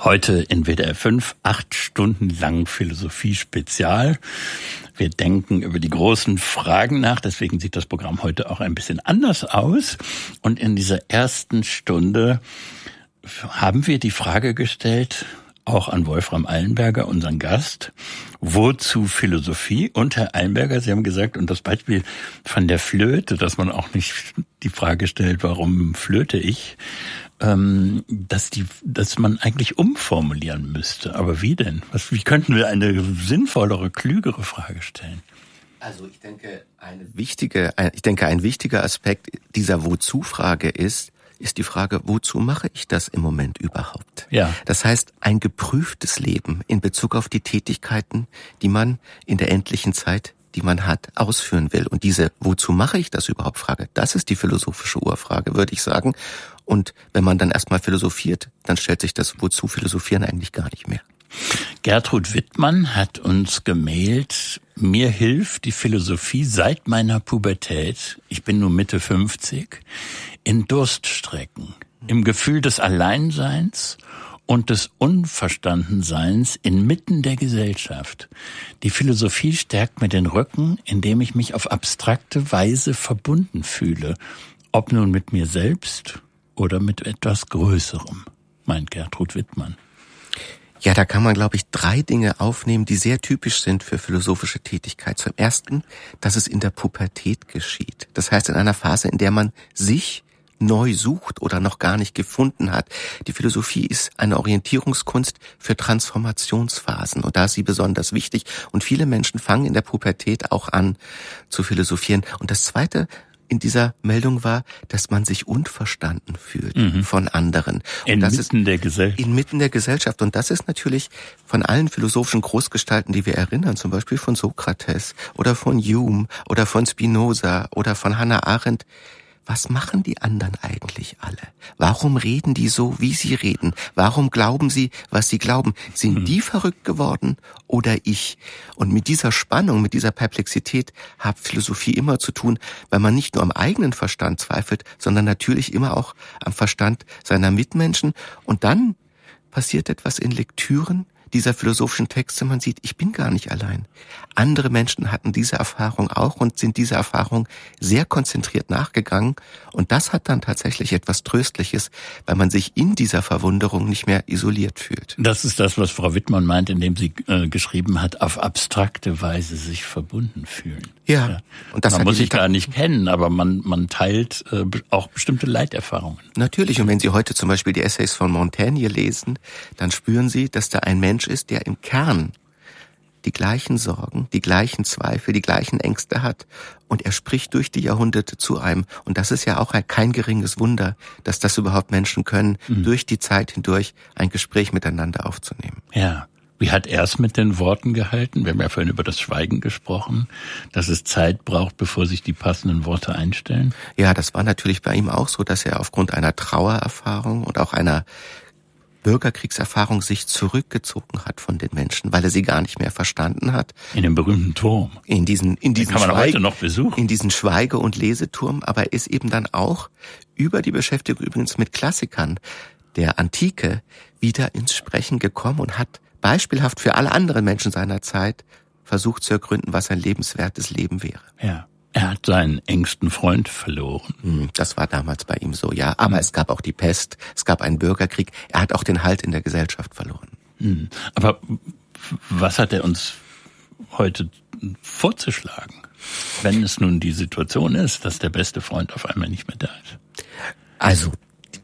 Heute in WDR 5, 8 Stunden lang Philosophie-Spezial. Wir denken über die großen Fragen nach, deswegen sieht das Programm heute auch ein bisschen anders aus. Und in dieser ersten Stunde haben wir die Frage gestellt, auch an Wolfram Eilenberger, unseren Gast, wozu Philosophie? Und Herr Eilenberger, Sie haben gesagt, und das Beispiel von der Flöte, dass man auch nicht die Frage stellt, warum flöte ich, dass man eigentlich umformulieren müsste. Aber wie denn? Wie könnten wir eine sinnvollere, klügere Frage stellen? Also ich denke, ein wichtiger Aspekt dieser Wozu-Frage ist die Frage, wozu mache ich das im Moment überhaupt? Ja. Das heißt, ein geprüftes Leben in Bezug auf die Tätigkeiten, die man in der endlichen Zeit, die man hat, ausführen will. Und diese wozu mache ich das überhaupt Frage, das ist die philosophische Urfrage, würde ich sagen. Und wenn man dann erstmal philosophiert, dann stellt sich das wozu philosophieren eigentlich gar nicht mehr. Gertrud Wittmann hat uns gemailt, mir hilft die Philosophie seit meiner Pubertät, ich bin nur Mitte 50, in Durststrecken, im Gefühl des Alleinseins und des Unverstandenseins inmitten der Gesellschaft. Die Philosophie stärkt mir den Rücken, indem ich mich auf abstrakte Weise verbunden fühle, ob nun mit mir selbst oder mit etwas Größerem, meint Gertrud Wittmann. Ja, da kann man, glaube ich, 3 Dinge aufnehmen, die sehr typisch sind für philosophische Tätigkeit. Zum Ersten, dass es in der Pubertät geschieht. Das heißt, in einer Phase, in der man sich neu sucht oder noch gar nicht gefunden hat. Die Philosophie ist eine Orientierungskunst für Transformationsphasen und da ist sie besonders wichtig. Und viele Menschen fangen in der Pubertät auch an zu philosophieren. Und das Zweite in dieser Meldung war, dass man sich unverstanden fühlt von anderen. Inmitten der Gesellschaft. Inmitten der Gesellschaft. Und das ist natürlich von allen philosophischen Großgestalten, die wir erinnern, zum Beispiel von Sokrates oder von Hume oder von Spinoza oder von Hannah Arendt. Was machen die anderen eigentlich alle? Warum reden die so, wie sie reden? Warum glauben sie, was sie glauben? Sind die verrückt geworden oder ich? Und mit dieser Spannung, mit dieser Perplexität hat Philosophie immer zu tun, weil man nicht nur am eigenen Verstand zweifelt, sondern natürlich immer auch am Verstand seiner Mitmenschen. Und dann passiert etwas in Lektüren dieser philosophischen Texte, man sieht, ich bin gar nicht allein. Andere Menschen hatten diese Erfahrung auch und sind dieser Erfahrung sehr konzentriert nachgegangen. Und das hat dann tatsächlich etwas Tröstliches, weil man sich in dieser Verwunderung nicht mehr isoliert fühlt. Das ist das, was Frau Wittmann meint, indem sie geschrieben hat, auf abstrakte Weise sich verbunden fühlen. Ja. Und das man muss sich gar nicht kennen, aber man teilt auch bestimmte Leiterfahrungen. Natürlich. Und wenn Sie heute zum Beispiel die Essays von Montaigne lesen, dann spüren Sie, dass da ein Mensch ist, der im Kern die gleichen Sorgen, die gleichen Zweifel, die gleichen Ängste hat. Und er spricht durch die Jahrhunderte zu einem. Und das ist ja auch kein geringes Wunder, dass das überhaupt Menschen können, durch die Zeit hindurch ein Gespräch miteinander aufzunehmen. Ja. Wie hat er es mit den Worten gehalten? Wir haben ja vorhin über das Schweigen gesprochen, dass es Zeit braucht, bevor sich die passenden Worte einstellen. Ja, das war natürlich bei ihm auch so, dass er aufgrund einer Trauererfahrung und auch einer Bürgerkriegserfahrung sich zurückgezogen hat von den Menschen, weil er sie gar nicht mehr verstanden hat. In dem berühmten Turm. In diesen kann man heute noch besuchen. In diesen Schweige- und Leseturm, aber er ist eben dann auch über die Beschäftigung übrigens mit Klassikern der Antike wieder ins Sprechen gekommen und hat beispielhaft für alle anderen Menschen seiner Zeit versucht zu ergründen, was ein lebenswertes Leben wäre. Ja. Er hat seinen engsten Freund verloren. Das war damals bei ihm so, ja. Aber es gab auch die Pest, es gab einen Bürgerkrieg. Er hat auch den Halt in der Gesellschaft verloren. Aber was hat er uns heute vorzuschlagen, wenn es nun die Situation ist, dass der beste Freund auf einmal nicht mehr da ist? Also,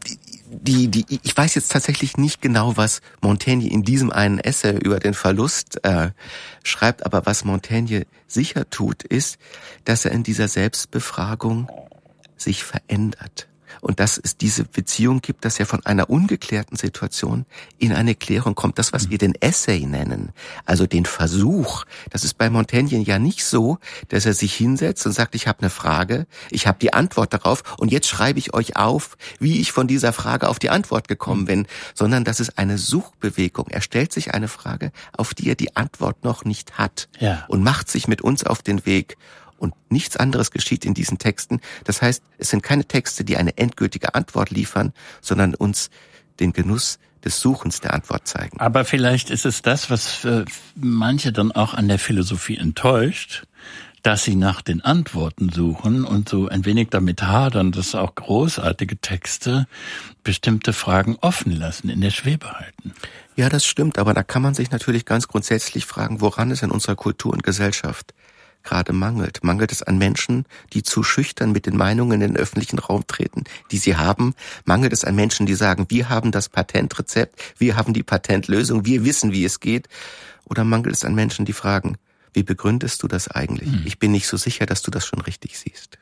ich weiß jetzt tatsächlich nicht genau, was Montaigne in diesem einen Essay über den Verlust schreibt, aber was Montaigne sicher tut, ist, dass er in dieser Selbstbefragung sich verändert. Und dass es diese Beziehung gibt, dass er von einer ungeklärten Situation in eine Klärung kommt. Das, was wir den Essay nennen, also den Versuch, das ist bei Montaigne ja nicht so, dass er sich hinsetzt und sagt, ich habe eine Frage, ich habe die Antwort darauf und jetzt schreibe ich euch auf, wie ich von dieser Frage auf die Antwort gekommen bin, sondern das ist eine Suchbewegung. Er stellt sich eine Frage, auf die er die Antwort noch nicht hat und macht sich mit uns auf den Weg. Und nichts anderes geschieht in diesen Texten. Das heißt, es sind keine Texte, die eine endgültige Antwort liefern, sondern uns den Genuss des Suchens der Antwort zeigen. Aber vielleicht ist es das, was manche dann auch an der Philosophie enttäuscht, dass sie nach den Antworten suchen und so ein wenig damit hadern, dass auch großartige Texte bestimmte Fragen offen lassen, in der Schwebe halten. Ja, das stimmt, aber da kann man sich natürlich ganz grundsätzlich fragen, woran es in unserer Kultur und Gesellschaft gerade mangelt. Mangelt es an Menschen, die zu schüchtern mit den Meinungen in den öffentlichen Raum treten, die sie haben? Mangelt es an Menschen, die sagen, wir haben das Patentrezept, wir haben die Patentlösung, wir wissen, wie es geht? Oder mangelt es an Menschen, die fragen, wie begründest du das eigentlich? Ich bin nicht so sicher, dass du das schon richtig siehst.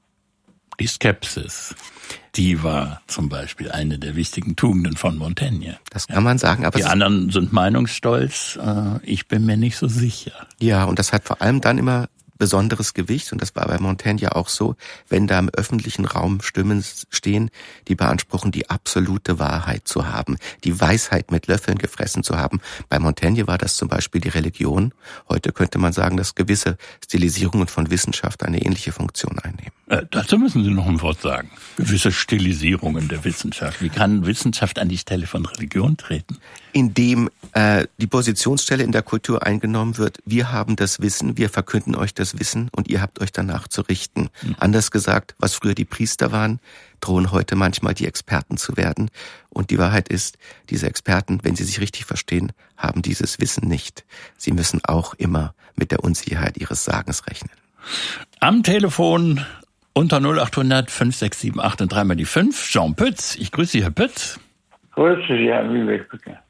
Die Skepsis, die war zum Beispiel eine der wichtigen Tugenden von Montaigne. Das kann man sagen. Aber die anderen sind Meinungsstolz, ich bin mir nicht so sicher. Ja, und das hat vor allem dann immer besonderes Gewicht, und das war bei Montaigne ja auch so, wenn da im öffentlichen Raum Stimmen stehen, die beanspruchen, die absolute Wahrheit zu haben, die Weisheit mit Löffeln gefressen zu haben. Bei Montaigne war das zum Beispiel die Religion. Heute könnte man sagen, dass gewisse Stilisierungen von Wissenschaft eine ähnliche Funktion einnehmen. Dazu müssen Sie noch ein Wort sagen. Gewisse Stilisierungen der Wissenschaft. Wie kann Wissenschaft an die Stelle von Religion treten? Indem die Positionsstelle in der Kultur eingenommen wird, wir haben das Wissen, wir verkünden euch das Wissen und ihr habt euch danach zu richten. Anders gesagt, was früher die Priester waren, drohen heute manchmal die Experten zu werden. Und die Wahrheit ist, diese Experten, wenn sie sich richtig verstehen, haben dieses Wissen nicht. Sie müssen auch immer mit der Unsicherheit ihres Sagens rechnen. Am Telefon unter 0800 567 8 und 3 mal die 5, Jean Pütz. Ich grüße Sie, Herr Pütz. Grüße Sie, Herr Lübeck.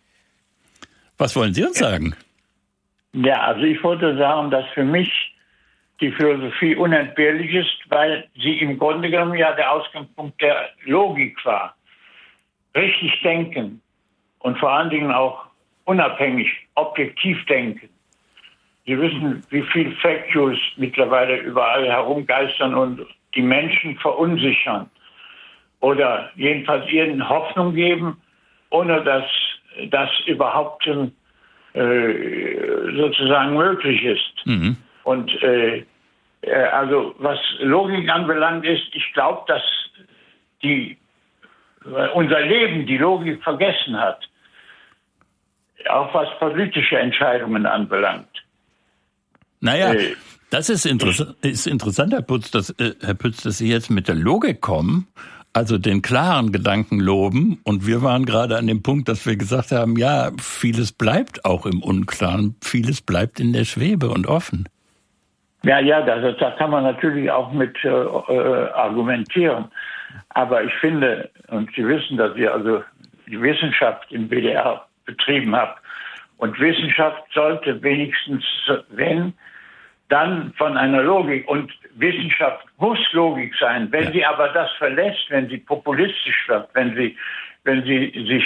Was wollen Sie uns sagen? Ja, also ich wollte sagen, dass für mich die Philosophie unentbehrlich ist, weil sie im Grunde genommen ja der Ausgangspunkt der Logik war. Richtig denken und vor allen Dingen auch unabhängig, objektiv denken. Sie wissen, wie viel Fake News mittlerweile überall herumgeistern und die Menschen verunsichern oder jedenfalls ihnen Hoffnung geben, ohne dass das überhaupt sozusagen möglich ist. Mhm. Und also was Logik anbelangt ist, ich glaube, dass unser Leben die Logik vergessen hat, auch was politische Entscheidungen anbelangt. Naja, das ist interessant, Herr Pütz, dass Sie jetzt mit der Logik kommen, also den klaren Gedanken loben. Und wir waren gerade an dem Punkt, dass wir gesagt haben, ja, vieles bleibt auch im Unklaren, vieles bleibt in der Schwebe und offen. Ja, da kann man natürlich auch mit argumentieren. Aber ich finde, und Sie wissen, dass ich also die Wissenschaft im BDR betrieben habe. Und Wissenschaft sollte wenigstens, wenn, dann von einer Logik. Und Wissenschaft muss Logik sein. Wenn sie aber das verlässt, wenn sie populistisch wird, wenn sie sich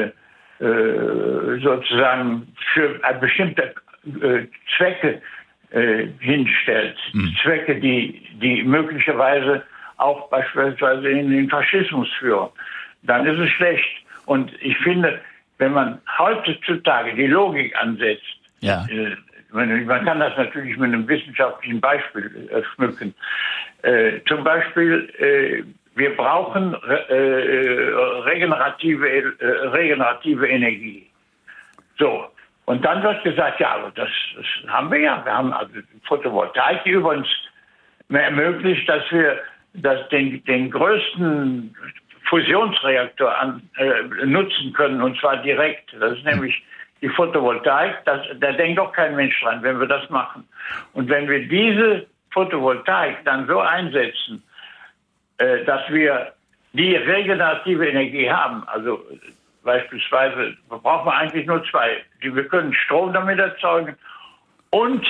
sozusagen für bestimmte Zwecke hinstellt, Zwecke, die möglicherweise auch beispielsweise in den Faschismus führen, dann ist es schlecht. Und ich finde, wenn man heutzutage die Logik ansetzt, man kann das natürlich mit einem wissenschaftlichen Beispiel schmücken. Zum Beispiel, wir brauchen regenerative Energie. So. Und dann wird gesagt, ja, aber das haben wir ja. Wir haben also Photovoltaik, die übrigens ermöglicht, dass wir den größten Fusionsreaktor nutzen können, und zwar direkt. Das ist nämlich die Photovoltaik. Da denkt doch kein Mensch dran, wenn wir das machen. Und wenn wir diese Photovoltaik dann so einsetzen, dass wir die regenerative Energie haben, also beispielsweise brauchen wir eigentlich nur zwei. Wir können Strom damit erzeugen und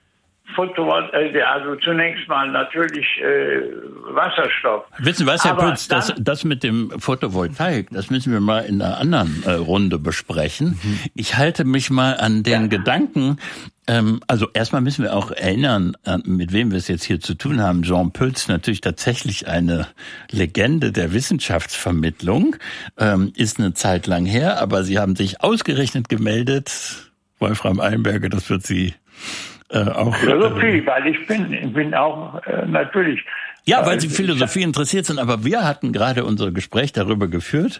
also zunächst mal natürlich Wasserstoff. Wissen Sie was, Herr Pütz, das mit dem Photovoltaik, das müssen wir mal in einer anderen Runde besprechen. Ich halte mich mal an den Gedanken, also erstmal müssen wir auch erinnern, mit wem wir es jetzt hier zu tun haben. Jean Pütz, natürlich tatsächlich eine Legende der Wissenschaftsvermittlung, ist eine Zeit lang her, aber Sie haben sich ausgerechnet gemeldet, Wolfram Eilenberger, das wird Sie auch... Philosophie, weil ich bin auch natürlich Ja, weil Sie Philosophie interessiert sind, aber wir hatten gerade unser Gespräch darüber geführt,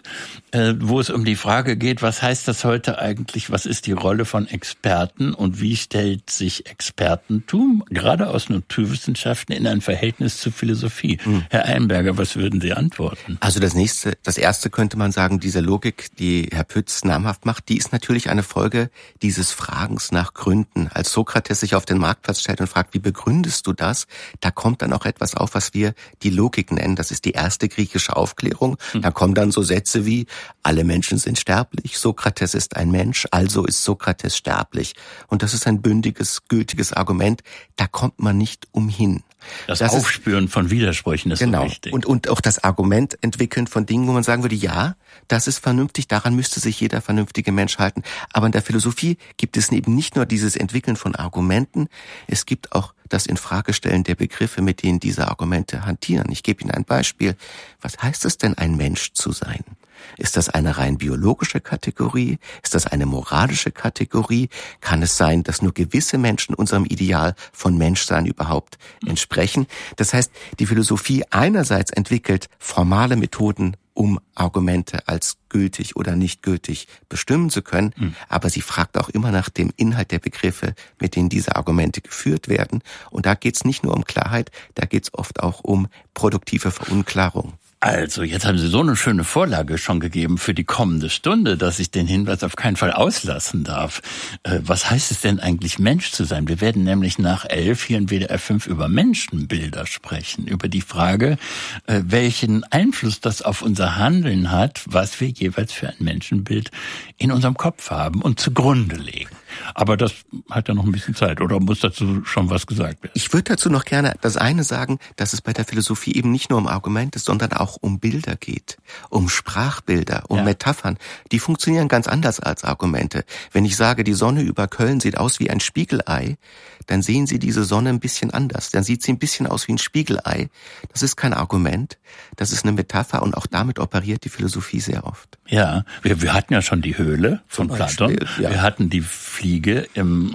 wo es um die Frage geht, was heißt das heute eigentlich, was ist die Rolle von Experten und wie stellt sich Expertentum, gerade aus Naturwissenschaften, in ein Verhältnis zu Philosophie? Herr Einberger, was würden Sie antworten? Also das erste könnte man sagen, diese Logik, die Herr Pütz namhaft macht, die ist natürlich eine Folge dieses Fragens nach Gründen. Als Sokrates sich auf den Marktplatz stellt und fragt, wie begründest du das? Da kommt dann auch etwas auf, was wir die Logik nennen. Das ist die erste griechische Aufklärung. Da kommen dann so Sätze wie, alle Menschen sind sterblich, Sokrates ist ein Mensch, also ist Sokrates sterblich. Und das ist ein bündiges, gültiges Argument. Da kommt man nicht umhin. Das Aufspüren von Widersprüchen ist genau. So wichtig. Und auch das Argument entwickeln von Dingen, wo man sagen würde, ja, das ist vernünftig, daran müsste sich jeder vernünftige Mensch halten. Aber in der Philosophie gibt es eben nicht nur dieses Entwickeln von Argumenten, es gibt auch das Infragestellen der Begriffe, mit denen diese Argumente hantieren. Ich gebe Ihnen ein Beispiel. Was heißt es denn, ein Mensch zu sein? Ist das eine rein biologische Kategorie? Ist das eine moralische Kategorie? Kann es sein, dass nur gewisse Menschen unserem Ideal von Menschsein überhaupt entsprechen? Das heißt, die Philosophie einerseits entwickelt formale Methoden, um Argumente als gültig oder nicht gültig bestimmen zu können, aber sie fragt auch immer nach dem Inhalt der Begriffe, mit denen diese Argumente geführt werden. Und da geht es nicht nur um Klarheit, da geht es oft auch um produktive Verunklarung. Also, jetzt haben Sie so eine schöne Vorlage schon gegeben für die kommende Stunde, dass ich den Hinweis auf keinen Fall auslassen darf. Was heißt es denn eigentlich, Mensch zu sein? Wir werden nämlich nach 11 hier in WDR 5 über Menschenbilder sprechen, über die Frage, welchen Einfluss das auf unser Handeln hat, was wir jeweils für ein Menschenbild in unserem Kopf haben und zugrunde legen. Aber das hat ja noch ein bisschen Zeit, oder muss dazu schon was gesagt werden? Ich würde dazu noch gerne das eine sagen, dass es bei der Philosophie eben nicht nur um Argumente, sondern auch um Bilder geht, um Sprachbilder, um Metaphern. Die funktionieren ganz anders als Argumente. Wenn ich sage, die Sonne über Köln sieht aus wie ein Spiegelei, dann sehen Sie diese Sonne ein bisschen anders. Dann sieht sie ein bisschen aus wie ein Spiegelei. Das ist kein Argument, das ist eine Metapher und auch damit operiert die Philosophie sehr oft. Ja, wir hatten ja schon die Höhle von Platon. Ja. Wir hatten die Fliege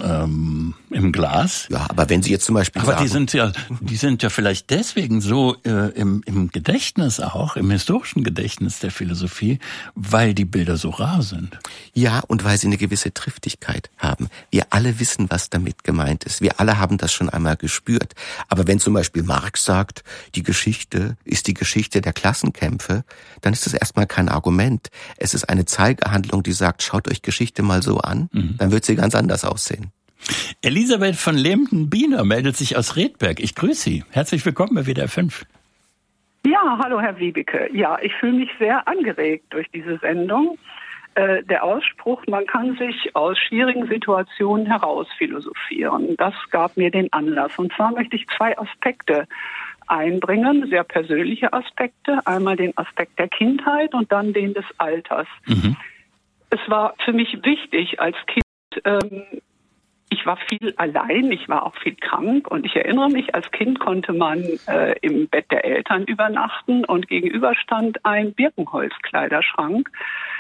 im Glas. Ja, aber wenn Sie jetzt zum Beispiel aber sagen... die sind ja vielleicht deswegen so im Gedächtnis auch, im historischen Gedächtnis der Philosophie, weil die Bilder so rar sind. Ja, und weil sie eine gewisse Triftigkeit haben. Wir alle wissen, was damit gemeint ist. Wir alle haben das schon einmal gespürt. Aber wenn zum Beispiel Marx sagt, die Geschichte ist die Geschichte der Klassenkämpfe, dann ist das erstmal kein Argument. Es ist eine Zeigerhandlung, die sagt, schaut euch Geschichte mal so an, dann wird sie ganz anders aussehen. Elisabeth von Lehmten-Biener meldet sich aus Redberg. Ich grüße Sie. Herzlich willkommen bei WDR 5. Ja, hallo Herr Wiebeke. Ja, ich fühle mich sehr angeregt durch diese Sendung. Der Ausspruch, man kann sich aus schwierigen Situationen herausphilosophieren, das gab mir den Anlass. Und zwar möchte ich 2 Aspekte einbringen, sehr persönliche Aspekte. Einmal den Aspekt der Kindheit und dann den des Alters. Es war für mich wichtig als Kind, ich war viel allein, ich war auch viel krank und ich erinnere mich, als Kind konnte man im Bett der Eltern übernachten und gegenüber stand ein Birkenholzkleiderschrank.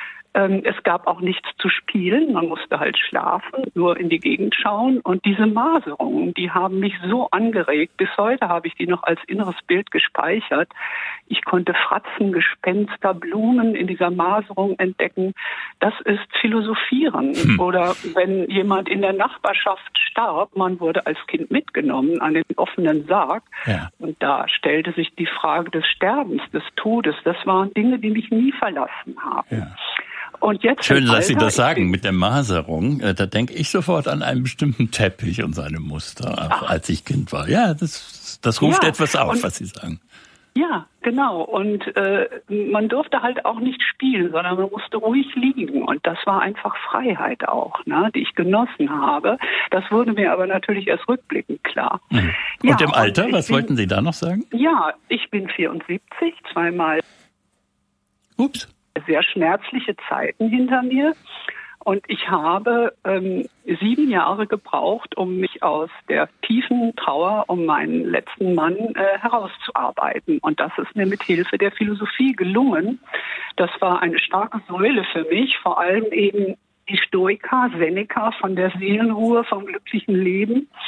Es gab auch nichts zu spielen, man musste halt schlafen, nur in die Gegend schauen. Und diese Maserungen, die haben mich so angeregt. Bis heute habe ich die noch als inneres Bild gespeichert. Ich konnte Fratzen, Gespenster, Blumen in dieser Maserung entdecken. Das ist Philosophieren. Oder wenn jemand in der Nachbarschaft starb, man wurde als Kind mitgenommen an den offenen Sarg. Ja. Und da stellte sich die Frage des Sterbens, des Todes. Das waren Dinge, die mich nie verlassen haben. Ja. Und jetzt schön, dass Sie das sagen mit der Maserung. Da denke ich sofort an einen bestimmten Teppich und seine Muster, als ich Kind war. Ja, das ruft etwas auf, was Sie sagen. Ja, genau. Und man durfte halt auch nicht spielen, sondern man musste ruhig liegen. Und das war einfach Freiheit auch, ne, die ich genossen habe. Das wurde mir aber natürlich erst rückblickend klar. Mhm. Und ja, im Alter, was wollten Sie da noch sagen? Ja, ich bin 74, zweimal sehr schmerzliche Zeiten hinter mir. Und ich habe 7 Jahre gebraucht, um mich aus der tiefen Trauer um meinen letzten Mann herauszuarbeiten. Und das ist mir mit Hilfe der Philosophie gelungen. Das war eine starke Säule für mich, vor allem eben die Stoiker, Seneca von der Seelenruhe, vom glücklichen Leben.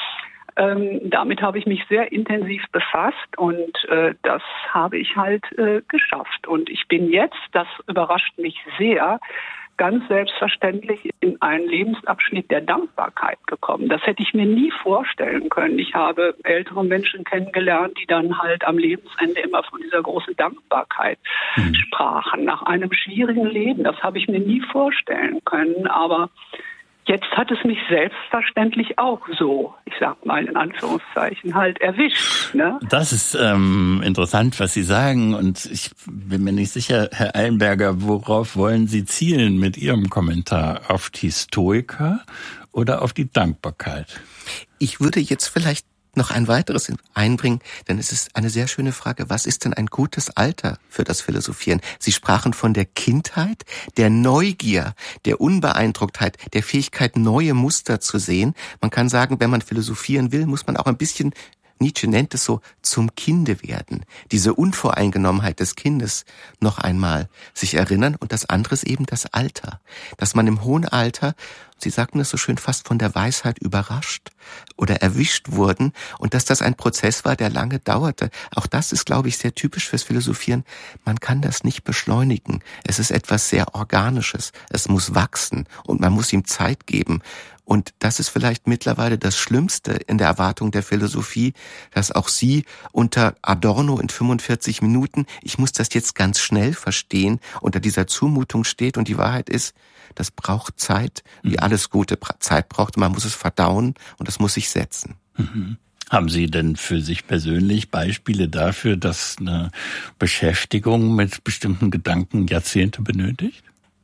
Damit habe ich mich sehr intensiv befasst und das habe ich halt geschafft. Und ich bin jetzt, das überrascht mich sehr, ganz selbstverständlich in einen Lebensabschnitt der Dankbarkeit gekommen. Das hätte ich mir nie vorstellen können. Ich habe ältere Menschen kennengelernt, die dann halt am Lebensende immer von dieser großen Dankbarkeit sprachen, nach einem schwierigen Leben. Das habe ich mir nie vorstellen können, aber jetzt hat es mich selbstverständlich auch so, ich sag mal in Anführungszeichen, halt erwischt. Ne? Das ist interessant, was Sie sagen. Und ich bin mir nicht sicher, Herr Eilenberger, worauf wollen Sie zielen mit Ihrem Kommentar? Auf die Stoiker oder auf die Dankbarkeit? Ich würde jetzt vielleicht noch ein weiteres einbringen, denn es ist eine sehr schöne Frage. Was ist denn ein gutes Alter für das Philosophieren? Sie sprachen von der Kindheit, der Neugier, der Unbeeindrucktheit, der Fähigkeit, neue Muster zu sehen. Man kann sagen, wenn man philosophieren will, muss man auch ein bisschen, Nietzsche nennt es so, zum Kinde werden. Diese Unvoreingenommenheit des Kindes noch einmal sich erinnern. Und das andere ist eben das Alter. Dass man im hohen Alter, Sie sagten es so schön, fast von der Weisheit überrascht oder erwischt wurden. Und dass das ein Prozess war, der lange dauerte. Auch das ist, glaube ich, sehr typisch fürs Philosophieren. Man kann das nicht beschleunigen. Es ist etwas sehr Organisches. Es muss wachsen und man muss ihm Zeit geben. Und das ist vielleicht mittlerweile das Schlimmste in der Erwartung der Philosophie, dass auch sie unter Adorno in 45 Minuten, ich muss das jetzt ganz schnell verstehen, unter dieser Zumutung steht. Und die Wahrheit ist, das braucht Zeit, wie alles gute Zeit braucht. Man muss es verdauen und das muss sich setzen. Mhm. Haben Sie denn für sich persönlich Beispiele dafür, dass eine Beschäftigung mit bestimmten Gedanken Jahrzehnte benötigt?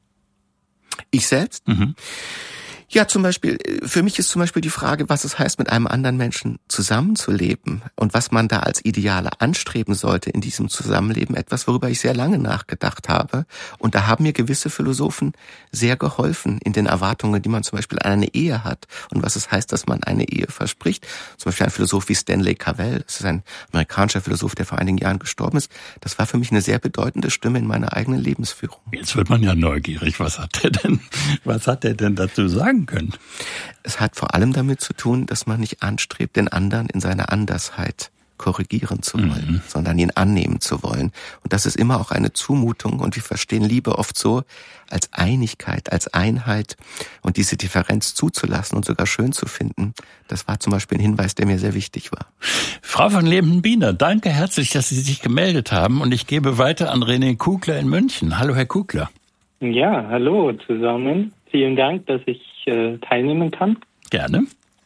Ich selbst? Mhm. Ja, zum Beispiel, für mich ist zum Beispiel die Frage, was es heißt, mit einem anderen Menschen zusammenzuleben und was man da als Ideale anstreben sollte in diesem Zusammenleben, etwas, worüber ich sehr lange nachgedacht habe. Und da haben mir gewisse Philosophen sehr geholfen in den Erwartungen, die man zum Beispiel an eine Ehe hat und was es heißt, dass man eine Ehe verspricht. Zum Beispiel ein Philosoph wie Stanley Cavell, das ist ein amerikanischer Philosoph, der vor einigen Jahren gestorben ist. Das war für mich eine sehr bedeutende Stimme in meiner eigenen Lebensführung. Jetzt wird man ja neugierig. Was hat er denn dazu sagen können? Es hat vor allem damit zu tun, dass man nicht anstrebt, den anderen in seiner Andersheit korrigieren zu wollen, sondern ihn annehmen zu wollen. Und das ist immer auch eine Zumutung. Und wir verstehen Liebe oft so als Einigkeit, als Einheit. Und diese Differenz zuzulassen und sogar schön zu finden, das war zum Beispiel ein Hinweis, der mir sehr wichtig war. Frau von Leben-Biener, danke herzlich, dass Sie sich gemeldet haben. Und ich gebe weiter an René Kugler in München. Hallo, Herr Kugler. Ja, hallo zusammen. Vielen Dank, dass ich teilnehmen kann. Gerne.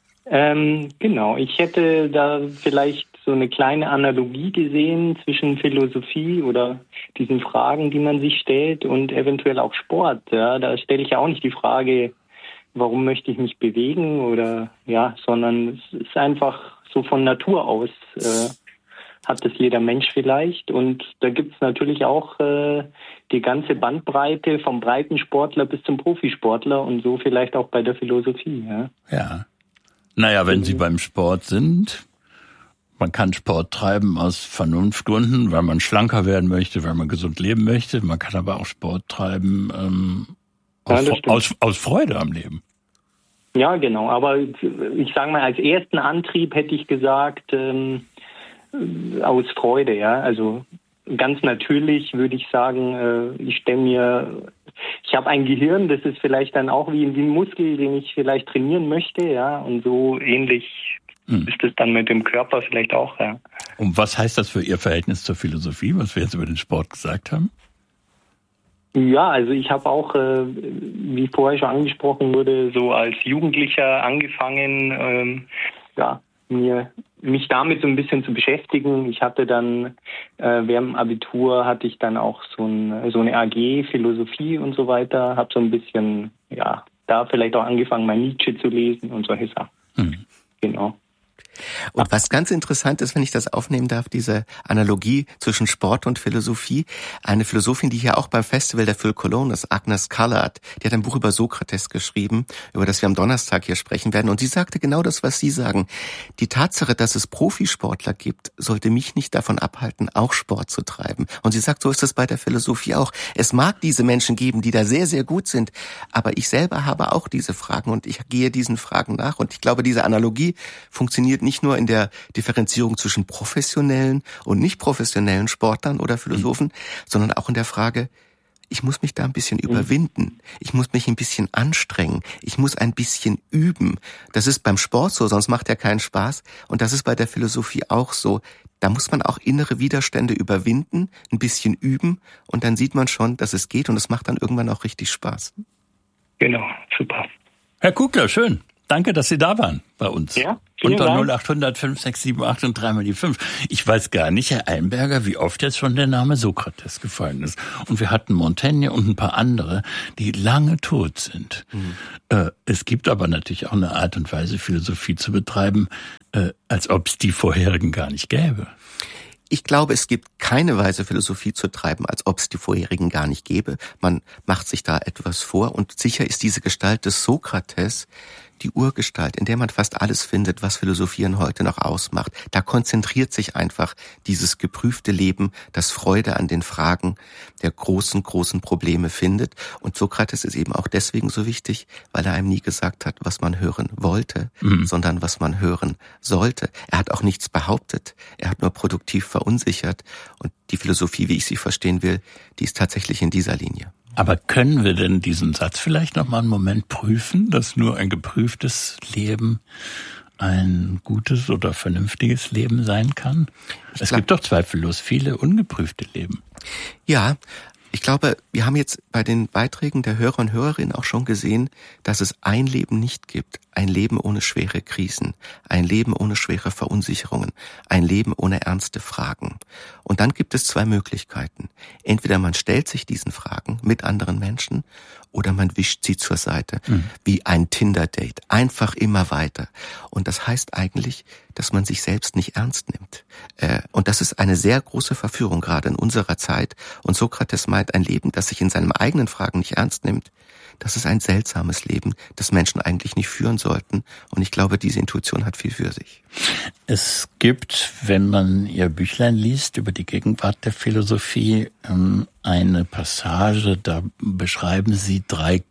Genau, ich hätte da vielleicht so eine kleine Analogie gesehen zwischen Philosophie oder diesen Fragen, die man sich stellt und eventuell auch Sport. Ja, da stelle ich ja auch nicht die Frage, warum möchte ich mich bewegen oder ja, sondern es ist einfach so von Natur aus hat das jeder Mensch vielleicht. Und da gibt es natürlich auch die ganze Bandbreite vom Breitensportler bis zum Profisportler und so vielleicht auch bei der Philosophie. Ja. Naja, wenn Sie beim Sport sind, man kann Sport treiben aus Vernunftgründen, weil man schlanker werden möchte, weil man gesund leben möchte. Man kann aber auch Sport treiben aus Freude am Leben. Ja, genau. Aber ich sage mal, als ersten Antrieb hätte ich gesagt, aus Freude, ja. Also ganz natürlich würde ich sagen, ich habe ein Gehirn, das ist vielleicht dann auch wie ein Muskel, den ich vielleicht trainieren möchte, ja. Und so ähnlich ist es dann mit dem Körper vielleicht auch, ja. Und was heißt das für Ihr Verhältnis zur Philosophie, was wir jetzt über den Sport gesagt haben? Ja, also ich habe auch, wie vorher schon angesprochen wurde, so als Jugendlicher angefangen, mich damit so ein bisschen zu beschäftigen. Ich hatte dann während dem Abitur hatte ich dann auch so eine AG Philosophie und so weiter, habe so ein bisschen da vielleicht auch angefangen, mal Nietzsche zu lesen und solche Sachen. Genau. Und was ganz interessant ist, wenn ich das aufnehmen darf, diese Analogie zwischen Sport und Philosophie. Eine Philosophin, die hier auch beim Festival der Phil Cologne ist, Agnes Callard, die hat ein Buch über Sokrates geschrieben, über das wir am Donnerstag hier sprechen werden. Und sie sagte genau das, was Sie sagen. Die Tatsache, dass es Profisportler gibt, sollte mich nicht davon abhalten, auch Sport zu treiben. Und sie sagt, so ist es bei der Philosophie auch. Es mag diese Menschen geben, die da sehr, sehr gut sind. Aber ich selber habe auch diese Fragen und ich gehe diesen Fragen nach. Und ich glaube, diese Analogie funktioniert nicht nicht nur in der Differenzierung zwischen professionellen und nicht professionellen Sportlern oder Philosophen, sondern auch in der Frage, ich muss mich da ein bisschen überwinden. Ich muss mich ein bisschen anstrengen. Ich muss ein bisschen üben. Das ist beim Sport so, sonst macht er keinen Spaß. Und das ist bei der Philosophie auch so. Da muss man auch innere Widerstände überwinden, ein bisschen üben. Und dann sieht man schon, dass es geht. Und es macht dann irgendwann auch richtig Spaß. Genau, super. Herr Kugler, schön. Danke, dass Sie da waren bei uns. Ja, unter Dank. 0800 5678 und 3 mal die 5. Ich weiß gar nicht, Herr Einberger, wie oft jetzt schon der Name Sokrates gefallen ist. Und wir hatten Montaigne und ein paar andere, die lange tot sind. Es gibt aber natürlich auch eine Art und Weise, Philosophie zu betreiben, als ob es die vorherigen gar nicht gäbe. Ich glaube, es gibt keine Weise, Philosophie zu treiben, als ob es die vorherigen gar nicht gäbe. Man macht sich da etwas vor und sicher ist diese Gestalt des Sokrates die Urgestalt, in der man fast alles findet, was Philosophieren heute noch ausmacht. Da konzentriert sich einfach dieses geprüfte Leben, das Freude an den Fragen der großen Probleme findet. Und Sokrates ist eben auch deswegen so wichtig, weil er einem nie gesagt hat, was man hören wollte, sondern was man hören sollte. Er hat auch nichts behauptet. Er hat nur produktiv verunsichert. Und die Philosophie, wie ich sie verstehen will, die ist tatsächlich in dieser Linie. Aber können wir denn diesen Satz vielleicht noch mal einen Moment prüfen, dass nur ein geprüftes Leben ein gutes oder vernünftiges Leben sein kann? Es gibt doch zweifellos viele ungeprüfte Leben. Ja, ich glaube, wir haben jetzt bei den Beiträgen der Hörer und Hörerinnen auch schon gesehen, dass es ein Leben nicht gibt. Ein Leben ohne schwere Krisen, ein Leben ohne schwere Verunsicherungen, ein Leben ohne ernste Fragen. Und dann gibt es zwei Möglichkeiten. Entweder man stellt sich diesen Fragen mit anderen Menschen oder man wischt sie zur Seite, wie ein Tinder-Date. Einfach immer weiter. Und das heißt eigentlich, dass man sich selbst nicht ernst nimmt. Und das ist eine sehr große Verführung, gerade in unserer Zeit. Und Sokrates meint, ein Leben, das sich in seinen eigenen Fragen nicht ernst nimmt, das ist ein seltsames Leben, das Menschen eigentlich nicht führen sollten. Und ich glaube, diese Intuition hat viel für sich. Es gibt, wenn man Ihr Büchlein liest über die Gegenwart der Philosophie, eine Passage, da beschreiben Sie 3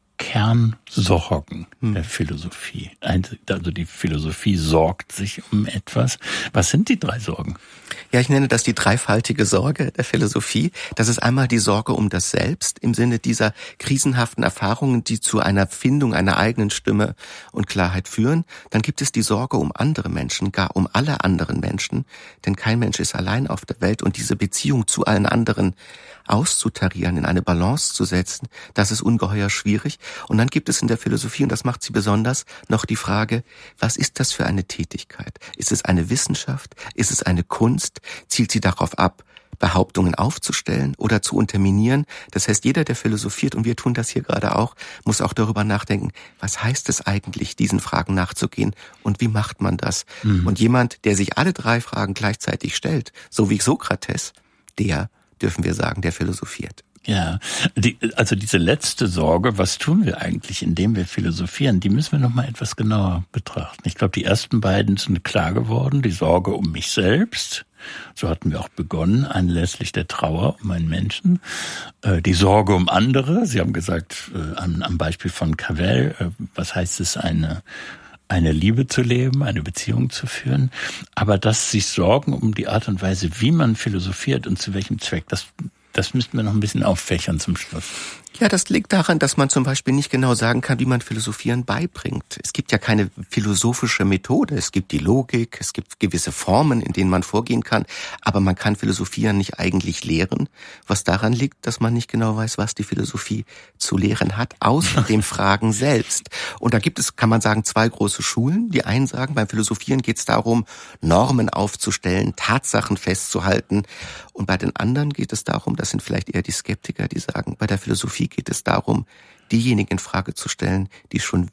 Kernsorgen der Philosophie. Also die Philosophie sorgt sich um etwas. Was sind die 3 Sorgen? Ja, ich nenne das die dreifaltige Sorge der Philosophie. Das ist einmal die Sorge um das Selbst im Sinne dieser krisenhaften Erfahrungen, die zu einer Findung einer eigenen Stimme und Klarheit führen. Dann gibt es die Sorge um andere Menschen, gar um alle anderen Menschen, denn kein Mensch ist allein auf der Welt und diese Beziehung zu allen anderen auszutarieren, in eine Balance zu setzen, das ist ungeheuer schwierig. Und dann gibt es in der Philosophie, und das macht sie besonders, noch die Frage, was ist das für eine Tätigkeit? Ist es eine Wissenschaft? Ist es eine Kunst? Zielt sie darauf ab, Behauptungen aufzustellen oder zu unterminieren? Das heißt, jeder, der philosophiert, und wir tun das hier gerade auch, muss auch darüber nachdenken, was heißt es eigentlich, diesen Fragen nachzugehen und wie macht man das? Und jemand, der sich alle 3 Fragen gleichzeitig stellt, so wie Sokrates, der, dürfen wir sagen, der philosophiert. Ja, also diese letzte Sorge, was tun wir eigentlich, indem wir philosophieren, die müssen wir noch mal etwas genauer betrachten. Ich glaube, die ersten beiden sind klar geworden, die Sorge um mich selbst, so hatten wir auch begonnen, anlässlich der Trauer um einen Menschen, die Sorge um andere, Sie haben gesagt, am Beispiel von Cavell, was heißt es, eine Liebe zu leben, eine Beziehung zu führen, aber dass sich Sorgen um die Art und Weise, wie man philosophiert und zu welchem Zweck, das müssten wir noch ein bisschen auffächern zum Schluss. Ja, das liegt daran, dass man zum Beispiel nicht genau sagen kann, wie man Philosophieren beibringt. Es gibt ja keine philosophische Methode. Es gibt die Logik, es gibt gewisse Formen, in denen man vorgehen kann, aber man kann Philosophieren nicht eigentlich lehren, was daran liegt, dass man nicht genau weiß, was die Philosophie zu lehren hat, außer dem Fragen selbst. Und da gibt es, kann man sagen, 2 große Schulen. Die einen sagen, beim Philosophieren geht es darum, Normen aufzustellen, Tatsachen festzuhalten. Und bei den anderen geht es darum, das sind vielleicht eher die Skeptiker, die sagen, bei der Philosophie geht es darum, diejenigen in Frage zu stellen, die schon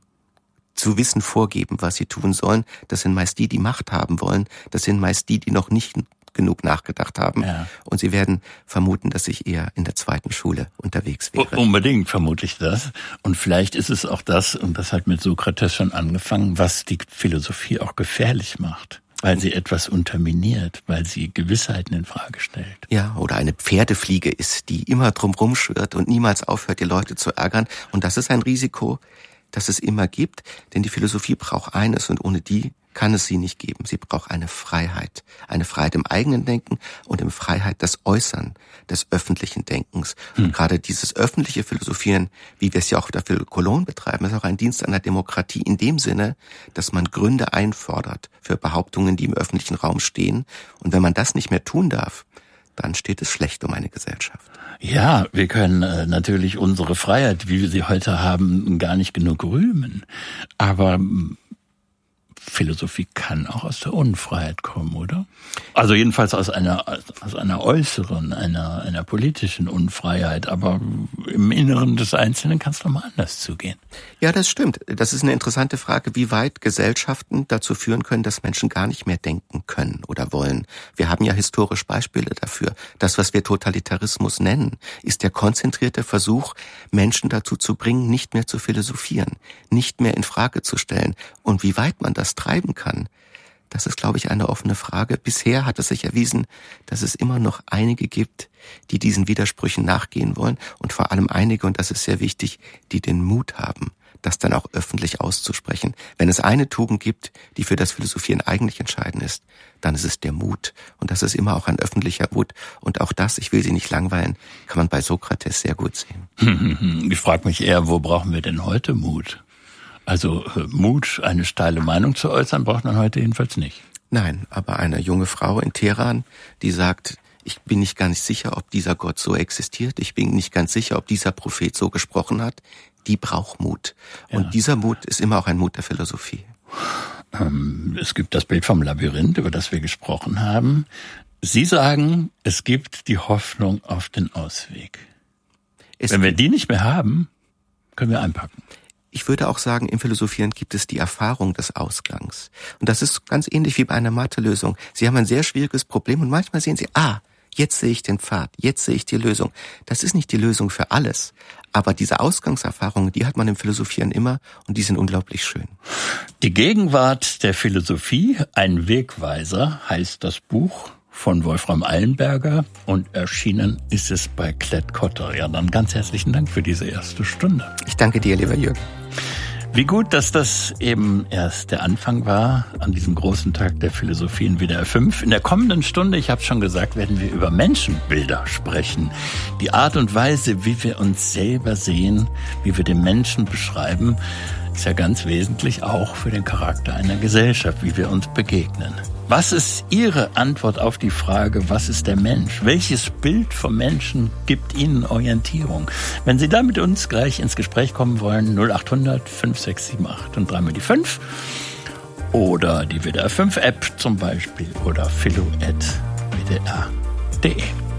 zu wissen vorgeben, was sie tun sollen. Das sind meist die Macht haben wollen. Das sind meist die noch nicht genug nachgedacht haben. Ja. Und sie werden vermuten, dass ich eher in der 2. Schule unterwegs wäre. Unbedingt vermute ich das. Und vielleicht ist es auch das, und das hat mit Sokrates schon angefangen, was die Philosophie auch gefährlich macht. Weil sie etwas unterminiert, weil sie Gewissheiten in Frage stellt. Ja, oder eine Pferdefliege ist, die immer drumherum schwirrt und niemals aufhört, die Leute zu ärgern. Und das ist ein Risiko, das es immer gibt, denn die Philosophie braucht eines und ohne die kann es sie nicht geben. Sie braucht eine Freiheit im eigenen Denken und eine Freiheit des Äußern, des öffentlichen Denkens. Und gerade dieses öffentliche Philosophieren, wie wir es ja auch für Cologne betreiben, ist auch ein Dienst an der Demokratie in dem Sinne, dass man Gründe einfordert für Behauptungen, die im öffentlichen Raum stehen. Und wenn man das nicht mehr tun darf, dann steht es schlecht um eine Gesellschaft. Ja, wir können natürlich unsere Freiheit, wie wir sie heute haben, gar nicht genug rühmen. Aber Philosophie kann auch aus der Unfreiheit kommen, oder? Also jedenfalls aus einer äußeren, einer politischen Unfreiheit. Aber im Inneren des Einzelnen kann es doch mal anders zugehen. Ja, das stimmt. Das ist eine interessante Frage, wie weit Gesellschaften dazu führen können, dass Menschen gar nicht mehr denken können oder wollen. Wir haben ja historisch Beispiele dafür. Das, was wir Totalitarismus nennen, ist der konzentrierte Versuch, Menschen dazu zu bringen, nicht mehr zu philosophieren, nicht mehr in Frage zu stellen. Und wie weit man das treiben kann, das ist, glaube ich, eine offene Frage. Bisher hat es sich erwiesen, dass es immer noch einige gibt, die diesen Widersprüchen nachgehen wollen und vor allem einige, und das ist sehr wichtig, die den Mut haben, das dann auch öffentlich auszusprechen. Wenn es eine Tugend gibt, die für das Philosophieren eigentlich entscheidend ist, dann ist es der Mut. Und das ist immer auch ein öffentlicher Mut. Und auch das, ich will Sie nicht langweilen, kann man bei Sokrates sehr gut sehen. Ich frage mich eher, wo brauchen wir denn heute Mut? Also Mut, eine steile Meinung zu äußern, braucht man heute jedenfalls nicht. Nein, aber eine junge Frau in Teheran, die sagt, ich bin nicht ganz sicher, ob dieser Gott so existiert, ich bin nicht ganz sicher, ob dieser Prophet so gesprochen hat, die braucht Mut. Und dieser Mut ist immer auch ein Mut der Philosophie. Es gibt das Bild vom Labyrinth, über das wir gesprochen haben. Sie sagen, es gibt die Hoffnung auf den Ausweg. Wenn wir die nicht mehr haben, können wir einpacken. Ich würde auch sagen, im Philosophieren gibt es die Erfahrung des Ausgangs. Und das ist ganz ähnlich wie bei einer Mathelösung. Sie haben ein sehr schwieriges Problem und manchmal sehen Sie, jetzt sehe ich den Pfad, jetzt sehe ich die Lösung. Das ist nicht die Lösung für alles. Aber diese Ausgangserfahrungen, die hat man im Philosophieren immer und die sind unglaublich schön. Die Gegenwart der Philosophie, ein Wegweiser, heißt das Buch von Wolfram Eilenberger und erschienen ist es bei Klett-Cotta. Ja, dann ganz herzlichen Dank für diese erste Stunde. Ich danke dir, lieber Jürgen. Wie gut, dass das eben erst der Anfang war an diesem großen Tag der Philosophie in WDR 5. In der kommenden Stunde, ich habe schon gesagt, werden wir über Menschenbilder sprechen. Die Art und Weise, wie wir uns selber sehen, wie wir den Menschen beschreiben, ist ja ganz wesentlich auch für den Charakter einer Gesellschaft, wie wir uns begegnen. Was ist Ihre Antwort auf die Frage, was ist der Mensch? Welches Bild vom Menschen gibt Ihnen Orientierung? Wenn Sie da mit uns gleich ins Gespräch kommen wollen, 0800 5678 und 3 mal die 5 oder die WDR 5 App zum Beispiel oder philo@wdr.de.